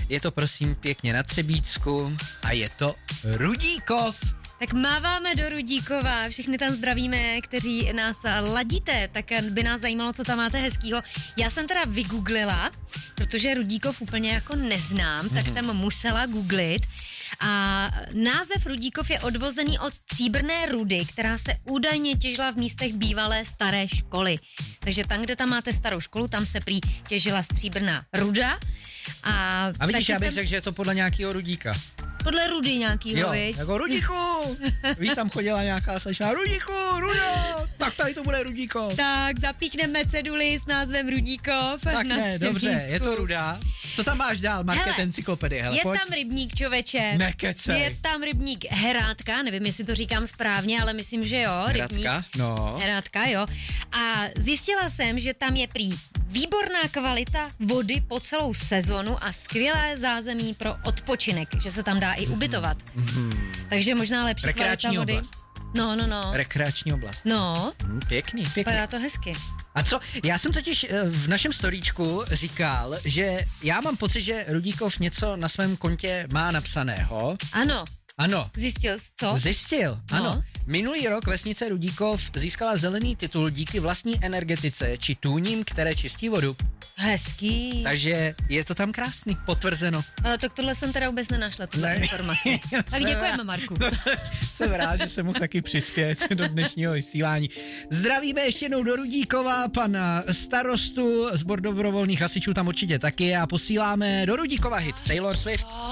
je to prosím pěkně na Třebíčsku a je to Rudíkov. Tak máváme do Rudíkova, všechny tam zdravíme, kteří nás ladíte, tak by nás zajímalo, co tam máte hezkýho. Já jsem teda vygooglila, protože Rudíkov úplně jako neznám, tak jsem musela googlit. A název Rudíkov je odvozený od stříbrné rudy, která se údajně těžila v místech bývalé staré školy. Takže tam, kde tam máte starou školu, tam se prý těžila stříbrná ruda. A vidíš, já bych řekl, že je to podle nějakého rudíka. Podle rudy nějakýho, viď? Jako Rudíku! Víš, tam chodila nějaká slečna, Rudíku, Rudo! Tak tady to bude Rudíko. Tak, zapíkneme ceduli s názvem Rudíkov. Tak ne, dobře, je to ruda. Co tam máš dál, Market encyklopedie? Je tam rybník, člověče. Nekecej. Je tam rybník Herátka, nevím, jestli to říkám správně, ale myslím, že jo. Herátka, no. Herátka, jo. A zjistila jsem, že tam je prý výborná kvalita vody po celou sezonu a skvělé zázemí pro odpočinek, že se tam dá i ubytovat. Takže možná lepší kvalita vody. Oblast. No. Rekreační oblast. No. Pěkný. Vypadá to hezky. A co? Já jsem totiž v našem storíčku říkal, že já mám pocit, že Rudíkov něco na svém kontě má napsaného. Ano. Zjistil jsi, co? Zjistil, ano. No. Minulý rok vesnice Rudíkov získala zelený titul díky vlastní energetice či tůním, které čistí vodu. Hezký. Takže je to tam krásný, potvrzeno. Tak tohle jsem teda vůbec nenašla, tuhle informaci. Tak děkujeme, Marku. Jsem rád, že jsem mohl taky přispět do dnešního vysílání. Zdravíme ještě jednou do Rudíkova, pana starostu, sbor dobrovolných hasičů tam určitě taky a posíláme do Rudíkova hit Taylor Swift.